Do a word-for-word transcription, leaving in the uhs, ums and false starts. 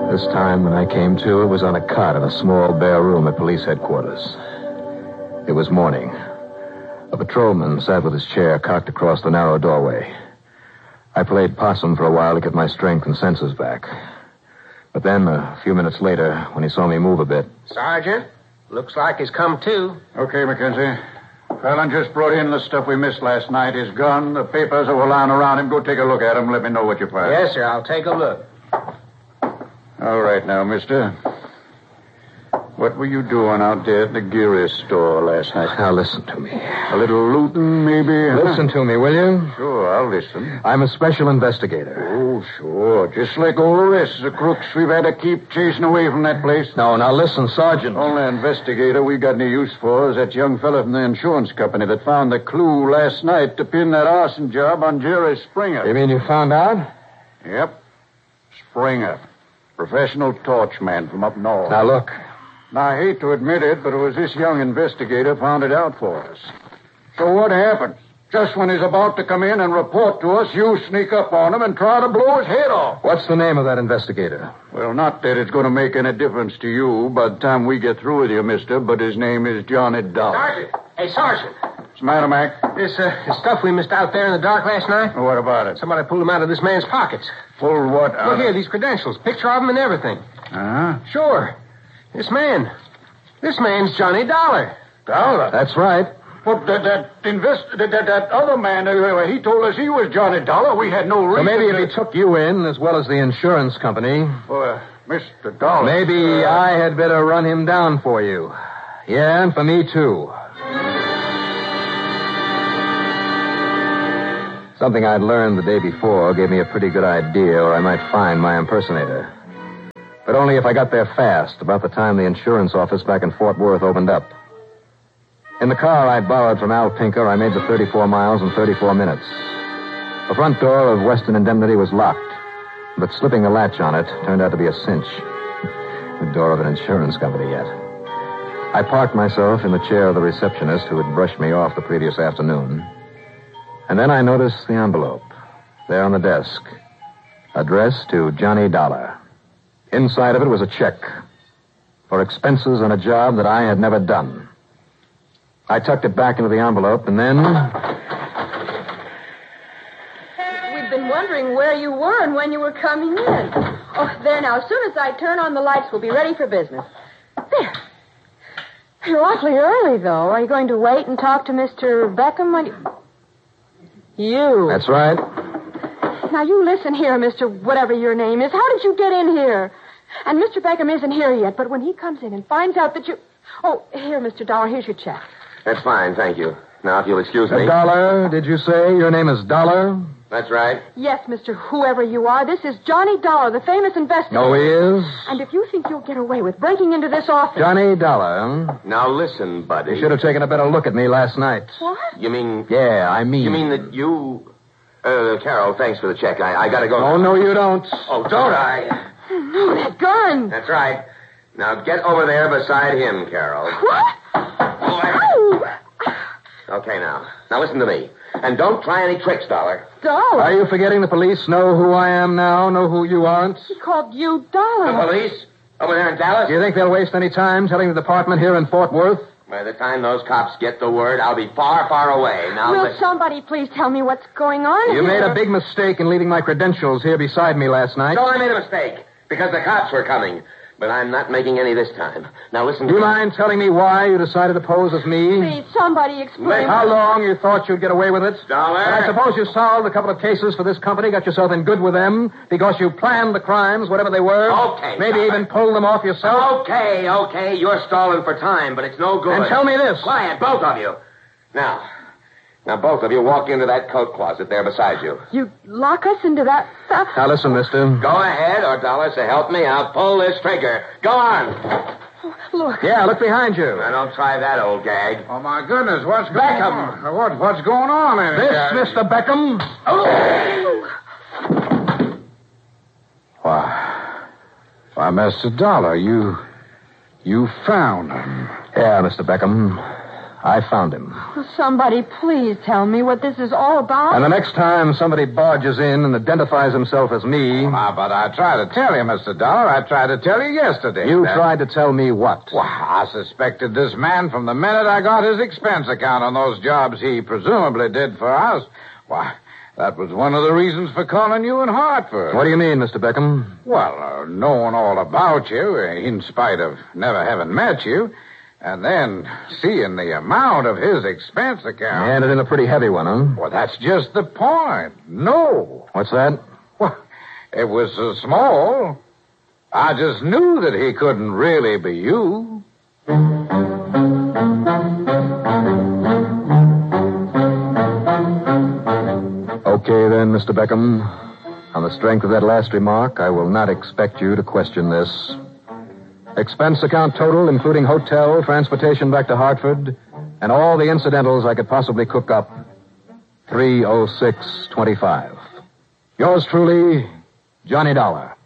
This time, when I came to, it was on a cot in a small, bare room at police headquarters. It was morning. A patrolman sat with his chair cocked across the narrow doorway. I played possum for a while to get my strength and senses back. But then, a few minutes later, when he saw me move a bit... Sergeant, looks like he's come to. Okay, Mackenzie. Fallon just brought in the stuff we missed last night. His gun, the papers that were lying around him. Go take a look at them. Let me know what you find. Yes, sir. I'll take a look. All right now, mister. What were you doing out there at the Geary store last night? Now, listen to me. A little looting, maybe? Huh? Listen to me, will you? Sure, I'll listen. I'm a special investigator. Oh, sure. Just like all the rest of the crooks we've had to keep chasing away from that place. No, now listen, Sergeant. Only investigator we got any use for is that young fella from the insurance company that found the clue last night to pin that arson job on Jerry Springer. You mean you found out? Yep. Springer. Professional torchman from up north. Now, look. Now, I hate to admit it, but it was this young investigator found it out for us. So what happened? Just when he's about to come in and report to us, you sneak up on him and try to blow his head off. What's the name of that investigator? Well, not that it's going to make any difference to you by the time we get through with you, mister, but his name is Johnny Dollar. Sergeant! Hey, Sergeant! What's the matter, Mac? This, uh, this stuff we missed out there in the dark last night? Well, what about it? Somebody pulled them out of this man's pockets. Pulled what out? Look here, these credentials. Picture of them and everything. Uh-huh. Sure. This man. This man's Johnny Dollar. Dollar? That's right. But that that, invest, that, that, that other man, uh, he told us he was Johnny Dollar. We had no reason So maybe to... if he took you in, as well as the insurance company... Uh, Mister Dollar... Maybe uh... I had better run him down for you. Yeah, and for me, too. Something I'd learned the day before gave me a pretty good idea where I might find my impersonator. But only if I got there fast, about the time the insurance office back in Fort Worth opened up. In the car I borrowed from Al Pinker, I made the thirty-four miles in thirty-four minutes. The front door of Western Indemnity was locked, but slipping the latch on it turned out to be a cinch. The door of an insurance company yet. I parked myself in the chair of the receptionist who had brushed me off the previous afternoon. And then I noticed the envelope, there on the desk, addressed to Johnny Dollar. Inside of it was a check for expenses on a job that I had never done. I tucked it back into the envelope, and then... We've been wondering where you were and when you were coming in. Oh, there now. As soon as I turn on the lights, we'll be ready for business. There. You're awfully early, though. Are you going to wait and talk to Mister Beckham when you... You. That's right. Now, you listen here, Mister Whatever your name is. How did you get in here? And Mister Beckham isn't here yet, but when he comes in and finds out that you... Oh, here, Mister Dollar, here's your check. That's fine, thank you. Now, if you'll excuse me. Dollar, did you say? Your name is Dollar? That's right. Yes, Mister Whoever you are, this is Johnny Dollar, the famous investigator. Oh, he is? And if you think you'll get away with breaking into this office... Johnny Dollar, huh? Now, listen, buddy. You should have taken a better look at me last night. What? You mean... Yeah, I mean... You mean that you... Uh, Carol, thanks for the check. I, I gotta go. Oh, no, you don't. Oh, don't I? No, that gun. That's right. Now, get over there beside him, Carol. What? Oh! Okay, now. Now, listen to me. And don't try any tricks, Dollar. Dollar? Are you forgetting the police know who I am now, know who you aren't? He called you Dollar. The police? Over there in Dallas? Do you think they'll waste any time telling the department here in Fort Worth? By the time those cops get the word, I'll be far, far away. Now, Will listen. somebody please tell me what's going on You here? made a big mistake in leaving my credentials here beside me last night. So I made a mistake, because the cops were coming. But I'm not making any this time. Now, listen to Do you me. mind telling me why you decided to pose as me? Please, somebody explain. How long you thought you'd get away with it? Dollar. And I suppose you solved a couple of cases for this company, got yourself in good with them, because you planned the crimes, whatever they were. Okay, Maybe Dollar. even pulled them off yourself. Okay, okay, you're stalling for time, but it's no good. And tell me this. Quiet, both of you. Now, now both of you walk into that coat closet there beside you. You lock us into that stuff? Now listen, mister. Go ahead, or Dollar, so help me, I'll pull this trigger. Go on. Look. Yeah, look behind you. Now, don't try that old gag. Oh, my goodness, what's going Beckham. on? What, what's going on in This, here? Mister Beckham. Oh. Why, why, Mister Dollar, you, you found him. Yeah, Mister Beckham. I found him. Somebody please tell me what this is all about. And the next time somebody barges in and identifies himself as me... Ah, but I tried to tell you, Mister Dollar. I tried to tell you yesterday. You that... tried to tell me what? Well, I suspected this man from the minute I got his expense account on those jobs he presumably did for us. Why, that was one of the reasons for calling you in Hartford. What do you mean, Mister Beckham? Well, uh, knowing all about you, in spite of never having met you, and then seeing the amount of his expense account. You handed in a pretty heavy one, huh? Well, that's just the point. No. What's that? Well, it was so small. I just knew that he couldn't really be you. Okay, then, Mister Beckham. On the strength of that last remark, I will not expect you to question this. Expense account total, including hotel, transportation back to Hartford, and all the incidentals I could possibly cook up, three oh six twenty-five. Yours truly, Johnny Dollar.